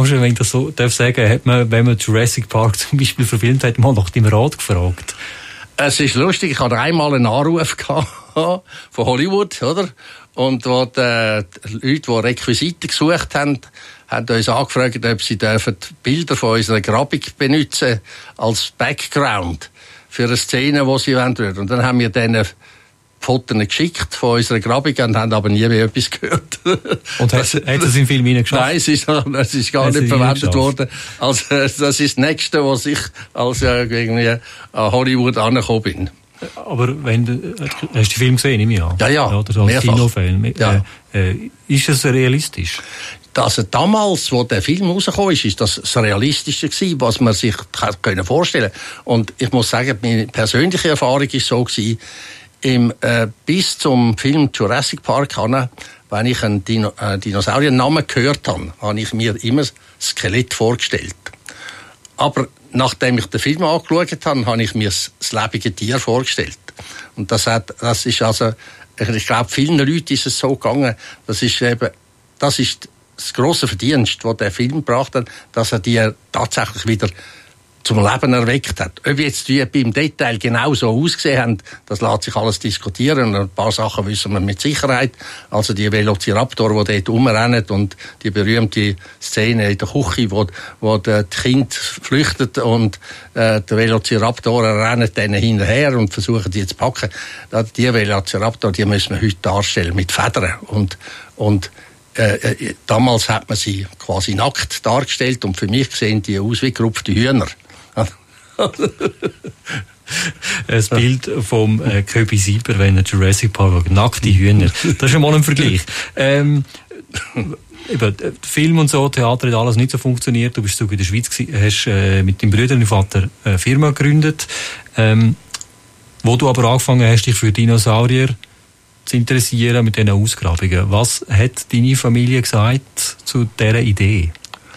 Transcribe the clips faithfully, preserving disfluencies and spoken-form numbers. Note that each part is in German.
Branche, wenn ich das so darf sagen, hat man, wenn man Jurassic Park zum Beispiel verfilmt hat, mal nach dem Rat gefragt? Es ist lustig, ich hatte einmal einen Anruf gehabt von Hollywood, oder? Und wo die, die Leute, die Requisiten gesucht haben, haben uns angefragt, ob sie dürfen Bilder von unserer Grabung benutzen als Background für eine Szene, die sie wollen. Und dann haben wir denen Fotos geschickt von unserer Grabung und haben aber nie mehr etwas gehört. Und hat, hat es im Film geschafft? Nein, es ist, es ist gar nicht verwendet worden. Also, das ist das Nächste, was ich als äh, irgendwie an Hollywood angekommen bin. Aber wenn du, hast du den Film gesehen, nehme ich an? Ja, ja. Oder als Kinofilm. Ja. Äh, äh, ist es realistisch? Also damals, wo der Film rausgekommen ist, ist das das Realistische gewesen, was man sich vorstellen konnte. Und ich muss sagen, meine persönliche Erfahrung ist so gewesen, im, äh, bis zum Film Jurassic Park, Anna, wenn ich einen Dino, äh, Dinosauriernamen gehört habe, habe ich mir immer das Skelett vorgestellt. Aber nachdem ich den Film angeschaut habe, habe ich mir das, das lebende Tier vorgestellt. Und das hat, das ist also, ich glaube, vielen Leuten ist es so gegangen, das ist eben, das ist das grosse Verdienst, das der Film gebracht hat, dass er die tatsächlich wieder zum Leben erweckt hat. Ob jetzt die beim Detail genau so ausgesehen haben, das lässt sich alles diskutieren. Und ein paar Sachen wissen wir mit Sicherheit. Also die Velociraptor, die dort rumrennen und die berühmte Szene in der Küche, wo, wo das Kind flüchtet und äh, der Velociraptor rennen denen hinterher und versuchen die zu packen. Die Velociraptor, die müssen wir heute darstellen mit Federn. Und, und äh, damals hat man sie quasi nackt dargestellt und für mich sehen die aus wie gerupfte Hühner. Ein Bild vom äh, Köbi Sieber, wenn er Jurassic Park nackte Hühner. Das ist schon mal ein Vergleich. Ähm, eben, Film und so, Theater hat alles nicht so funktioniert. Du bist sogar in der Schweiz gewesen, hast äh, mit deinem Bruder und deinem Vater eine Firma gegründet. Ähm, wo du aber angefangen hast, dich für Dinosaurier zu interessieren mit diesen Ausgrabungen. Was hat deine Familie gesagt zu dieser Idee?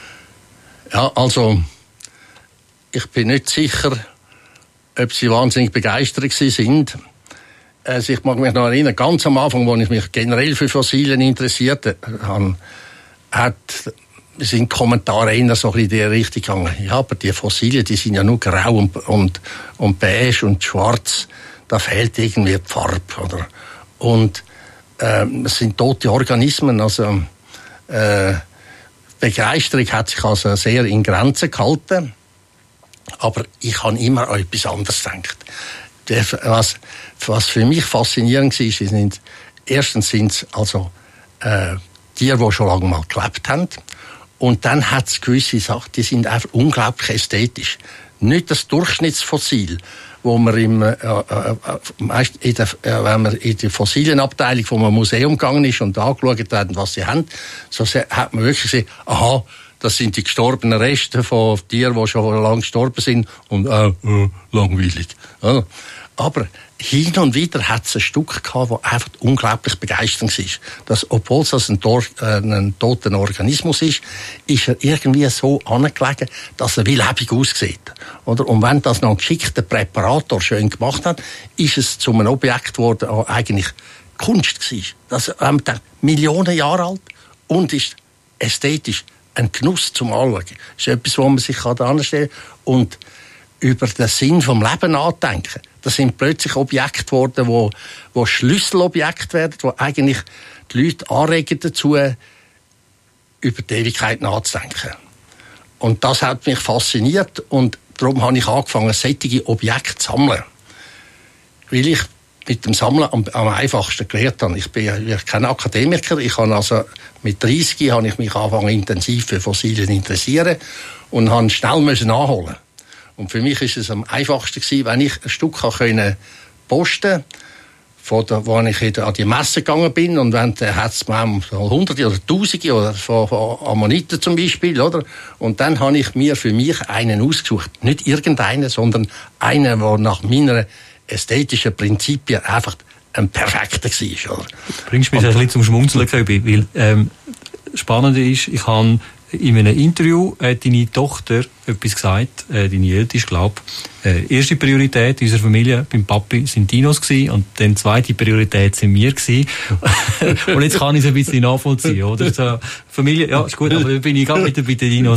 Ja, also ich bin nicht sicher, ob sie wahnsinnig begeistert sind. Also ich mag mich noch erinnern, ganz am Anfang, als ich mich generell für Fossilien interessierte, hat, sind Kommentare eher so in die Richtung gegangen. Ja, aber die Fossilien, die sind ja nur grau und, und, und beige und schwarz. Da fehlt irgendwie die Farbe, oder? Und äh, es sind tote Organismen, also äh, Begeisterung hat sich also sehr in Grenzen gehalten. Aber ich habe immer an etwas anderes gedacht. Was, was für mich faszinierend war, sind, erstens sind es also äh, Tiere, die schon lange mal gelebt haben. Und dann hat es gewisse Sachen, die sind einfach unglaublich ästhetisch. Nicht das Durchschnittsfossil, wo man im, äh, äh, meist in der, äh, wenn man in der Fossilienabteilung vom Museum gegangen ist und angeschaut hat, was sie haben, so hat man wirklich gesehen, aha, das sind die gestorbenen Reste von Tieren, die schon lange gestorben sind und auch äh, langweilig. Ja. Aber hin und wieder hat es ein Stück gehabt, das einfach unglaublich begeisternd war. Dass, obwohl es ein, Tor, äh, ein toter Organismus ist, ist er irgendwie so angelegen, dass er wie lebendig aussieht. Oder? Und wenn das noch ein geschickter Präparator schön gemacht hat, ist es zu einem Objekt geworden, das eigentlich Kunst war. Das ist ähm, Millionen Jahre alt und ist ästhetisch ein Genuss zum Anschauen. Das ist etwas, wo man sich anstellen kann. Und über den Sinn vom Leben nachdenken. Das sind plötzlich Objekte geworden, wo, wo Schlüsselobjekte werden, wo eigentlich die Leute anregen dazu, über die Ewigkeit nachzudenken. Und das hat mich fasziniert und darum habe ich angefangen, solche Objekte zu sammeln. Weil ich mit dem Sammeln am, am einfachsten gelernt habe. Ich bin ich kein Akademiker. Ich habe also mit dreißig habe ich mich angefangen, intensiv für Fossilien interessieren und habe schnell müssen nachholen. Und für mich ist es am einfachsten gewesen, wenn ich ein Stück können posten, von der, wo ich an die Messe gegangen bin und wenn da hat es Hunderte oder Tausende oder von, von Ammoniten zum Beispiel, oder? Und dann habe ich mir für mich einen ausgesucht, nicht irgendeinen, sondern einen, der nach meiner ästhetischen Prinzipien einfach ein perfekter war. Oder? Du bringst mich ein bisschen zum Schmunzeln, weil ähm, spannend ist, ich habe in einem Interview hat deine Tochter etwas gesagt, äh, deine Älteste, glaube ich. Äh, erste Priorität unserer Familie beim Papi sind Dinos gewesen und dann zweite Priorität sind wir gewesen. Und jetzt kann ich es ein bisschen nachvollziehen, oder? So, Familie, ja, ist gut, aber da bin ich gar nicht bei den Dinos.